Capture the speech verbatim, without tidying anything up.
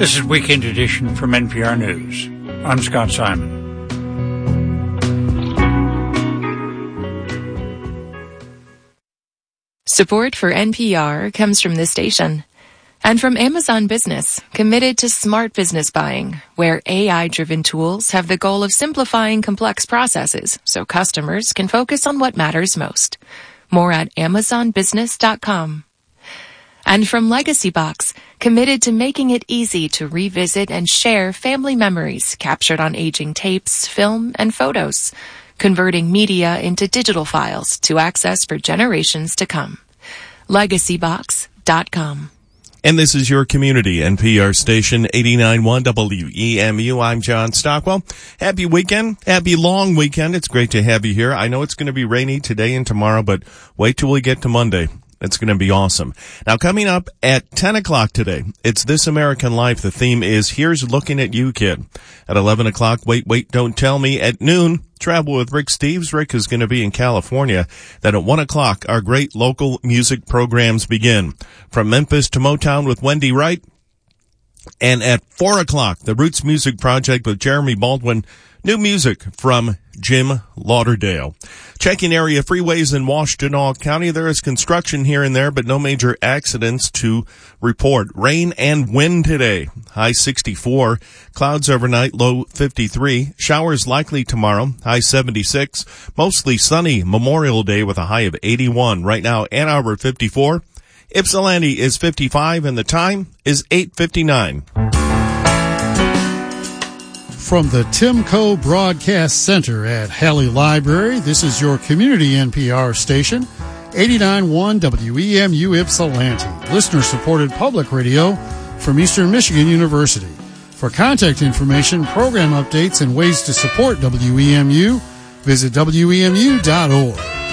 This is Weekend Edition from N P R News. I'm Scott Simon. Support for N P R comes from this station and from Amazon Business, committed to smart business buying, where A I-driven tools have the goal of simplifying complex processes so customers can focus on what matters most. More at amazon business dot com. And from Legacy Box, committed to making it easy to revisit and share family memories captured on aging tapes, film, and photos, converting media into digital files to access for generations to come. legacy box dot com. And this is your community, N P R station eighty-nine point one W E M U. I'm John Stockwell. Happy weekend. Happy long weekend. It's great to have you here. I know it's going to be rainy today and tomorrow, but wait till we get to Monday. It's going to be awesome. Now, coming up at ten o'clock today, it's This American Life. The theme is Here's Looking at You, Kid. At eleven o'clock, Wait, Wait, Don't Tell Me. At noon, Travel with Rick Steves. Rick is going to be in California. Then at one o'clock, our great local music programs begin. From Memphis to Motown with Wendy Wright. And at four o'clock, the Roots Music Project with Jeremy Baldwin. New music from Jim Lauderdale. Checking area freeways in Washtenaw County. There is construction here and there, but no major accidents to report. Rain and wind today. High sixty-four. Clouds overnight, low fifty-three. Showers likely tomorrow. High seventy-six. Mostly sunny Memorial Day with a high of eighty-one. Right now, Ann Arbor fifty-four. Ypsilanti is fifty-five, and the time is eight fifty-nine. From the Timco Broadcast Center at Halley Library, this is your community N P R station, eighty-nine point one W E M U Ypsilanti, listener-supported public radio from Eastern Michigan University. For contact information, program updates, and ways to support W E M U, visit W E M U dot org.